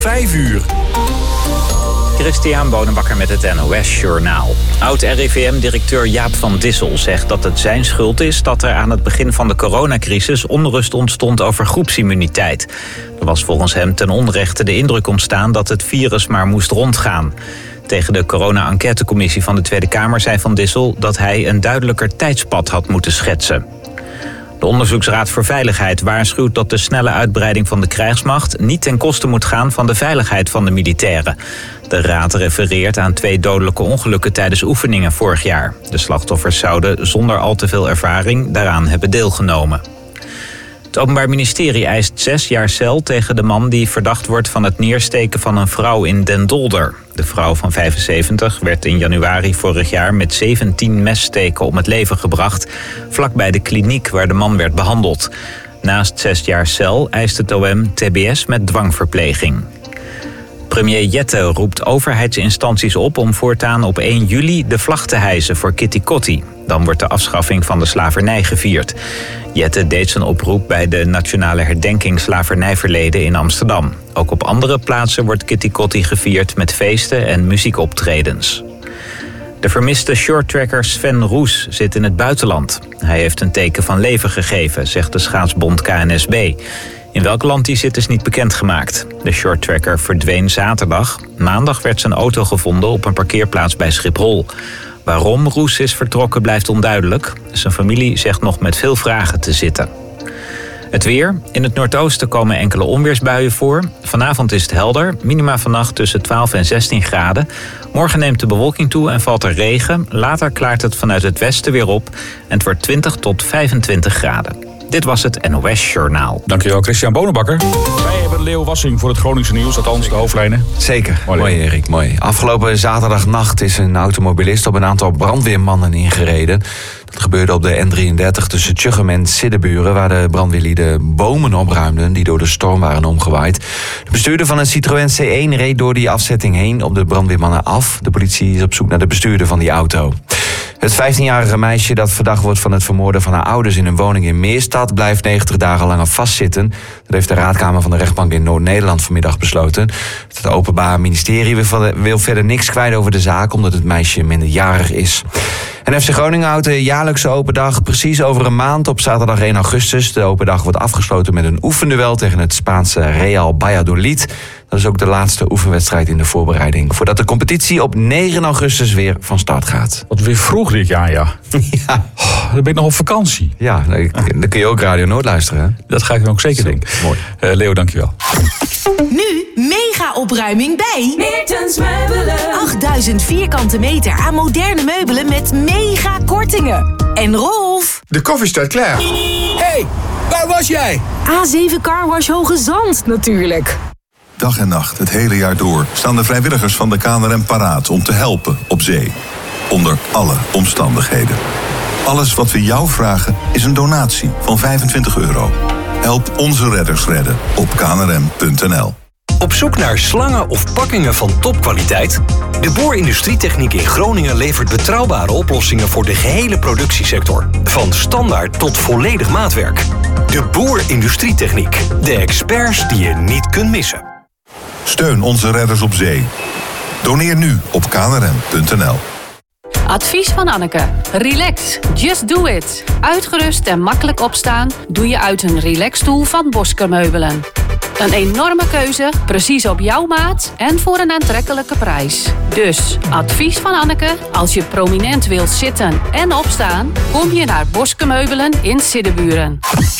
5 uur. Christian Bonenbakker met het NOS Journaal. Oud-RIVM-directeur Jaap van Dissel zegt dat het zijn schuld is dat er aan het begin van de coronacrisis onrust ontstond over groepsimmuniteit. Er was volgens hem ten onrechte de indruk ontstaan dat het virus maar moest rondgaan. Tegen de corona-enquêtecommissie van de Tweede Kamer zei Van Dissel dat hij een duidelijker tijdspad had moeten schetsen. De Onderzoeksraad voor Veiligheid waarschuwt dat de snelle uitbreiding van de krijgsmacht niet ten koste moet gaan van de veiligheid van de militairen. De raad refereert aan 2 dodelijke ongelukken tijdens oefeningen vorig jaar. De slachtoffers zouden zonder al te veel ervaring daaraan hebben deelgenomen. Het Openbaar Ministerie eist 6 jaar cel tegen de man die verdacht wordt van het neersteken van een vrouw in Den Dolder. De vrouw van 75 werd in januari vorig jaar met 17 messteken om het leven gebracht, vlakbij de kliniek waar de man werd behandeld. Naast 6 jaar cel eist het OM TBS met dwangverpleging. Premier Jette roept overheidsinstanties op om voortaan op 1 juli de vlag te hijsen voor Kitty Kotti. Dan wordt de afschaffing van de slavernij gevierd. Jette deed zijn oproep bij de Nationale Herdenking Slavernijverleden in Amsterdam. Ook op andere plaatsen wordt Kitty Kotti gevierd met feesten en muziekoptredens. De vermiste shorttracker Sven Roes zit in het buitenland. Hij heeft een teken van leven gegeven, zegt de schaatsbond KNSB. In welk land hij zit is niet bekendgemaakt. De shorttracker verdween zaterdag. Maandag werd zijn auto gevonden op een parkeerplaats bij Schiphol. Waarom Roes is vertrokken blijft onduidelijk. Zijn familie zegt nog met veel vragen te zitten. Het weer. In het noordoosten komen enkele onweersbuien voor. Vanavond is het helder. Minima vannacht tussen 12 en 16 graden. Morgen neemt de bewolking toe en valt er regen. Later klaart het vanuit het westen weer op. En het wordt 20 tot 25 graden. Dit was het NOS Journaal. Dankjewel, Christian Bonenbakker. Wij hebben Leo Wassing voor het Groningse nieuws, althans de hoofdlijnen. Zeker. Mooi Erik, mooi. Afgelopen zaterdagnacht is een automobilist op een aantal brandweermannen ingereden. Dat gebeurde op de N33 tussen Tjuchem en Siddeburen, waar de brandweerlieden bomen opruimden die door de storm waren omgewaaid. De bestuurder van een Citroën C1 reed door die afzetting heen op de brandweermannen af. De politie is op zoek naar de bestuurder van die auto. Het 15-jarige meisje dat verdacht wordt van het vermoorden van haar ouders in een woning in Meerstad blijft 90 dagen langer vastzitten. Dat heeft de raadkamer van de rechtbank in Noord-Nederland vanmiddag besloten. Het Openbaar Ministerie wil verder niks kwijt over de zaak, omdat het meisje minderjarig is. En FC Groningen houdt de jaarlijkse open dag precies over een maand op zaterdag 1 augustus. De open dag wordt afgesloten met een oefenduel tegen het Spaanse Real Valladolid. Dat is ook de laatste oefenwedstrijd in de voorbereiding, voordat de competitie op 9 augustus weer van start gaat. Wat weer vroeg dit jaar, ja. Ja. Dan ben ik nog op vakantie. Ja, dan kun je ook Radio Noord luisteren. Hè? Dat ga ik dan ook zeker denken. Mooi. Leo, dankjewel. Nu mega opruiming bij Meertens Meubelen. 8000 vierkante meter aan moderne meubelen met mega kortingen. En Rolf. De koffie staat klaar. Hey, waar was jij? A7 Carwash Hoge Zand natuurlijk. Dag en nacht, het hele jaar door, staan de vrijwilligers van de KNRM paraat om te helpen op zee. Onder alle omstandigheden. Alles wat we jou vragen is een donatie van €25. Help onze redders redden op knrm.nl. Op zoek naar slangen of pakkingen van topkwaliteit? De Boer Industrietechniek in Groningen levert betrouwbare oplossingen voor de gehele productiesector. Van standaard tot volledig maatwerk. De Boer Industrietechniek. De experts die je niet kunt missen. Steun onze redders op zee. Doneer nu op knrm.nl. Advies van Anneke. Relax. Just do it. Uitgerust en makkelijk opstaan doe je uit een relaxstoel van Bosker Meubelen. Een enorme keuze, precies op jouw maat en voor een aantrekkelijke prijs. Dus, advies van Anneke, als je prominent wilt zitten en opstaan, kom je naar Bosker Meubelen in Siddeburen.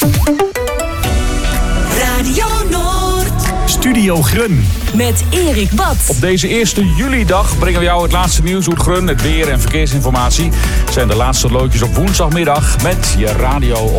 Radio Noord. Studio Grun. Met Erik Bad. Op deze 1 juli-dag brengen we jou het laatste nieuws uit Grun, het weer en verkeersinformatie. Het zijn de laatste loodjes op woensdagmiddag met je radio